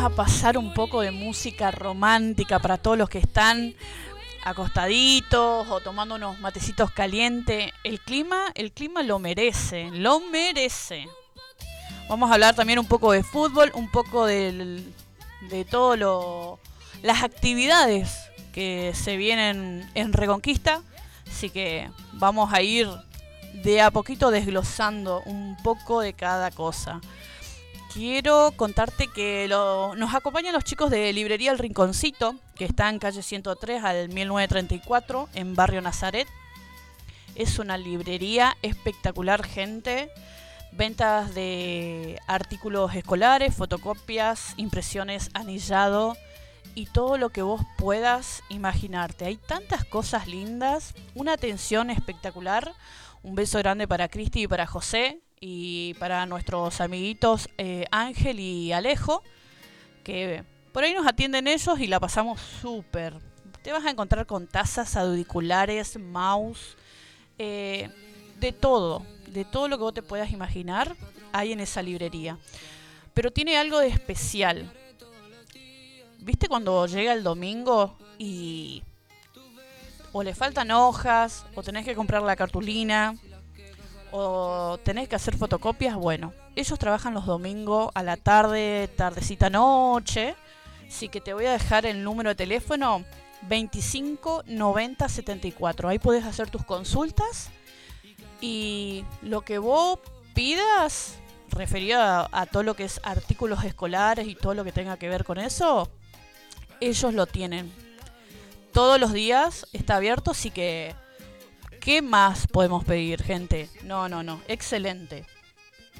A pasar un poco de música romántica para todos los que están acostaditos o tomando unos matecitos calientes. El clima lo merece, lo merece. Vamos a hablar también un poco de fútbol, un poco de todo las actividades que se vienen en Reconquista. Así que vamos a ir de a poquito desglosando un poco de cada cosa. Quiero contarte que nos acompañan los chicos de Librería El Rinconcito, que está en calle 103 al 1934, en Barrio Nazaret. Es una librería espectacular, gente. Ventas de artículos escolares, fotocopias, impresiones, anillado y todo lo que vos puedas imaginarte. Hay tantas cosas lindas, una atención espectacular. Un beso grande para Cristi y para José y para nuestros amiguitos Ángel y Alejo, que por ahí nos atienden ellos y la pasamos súper. Te vas a encontrar con tazas, auriculares, mouse, de todo lo que vos te puedas imaginar hay en esa librería. Pero tiene algo de especial. ¿Viste cuando llega el domingo y o le faltan hojas, o tenés que comprar la cartulina, o tenés que hacer fotocopias? Bueno, ellos trabajan los domingos a la tarde, tardecita noche. Así que te voy a dejar el número de teléfono 25 90 74. Ahí podés hacer tus consultas y lo que vos pidas referido a todo lo que es artículos escolares y todo lo que tenga que ver con eso, ellos lo tienen. Todos los días está abierto, así que ¿qué más podemos pedir, gente? No, excelente.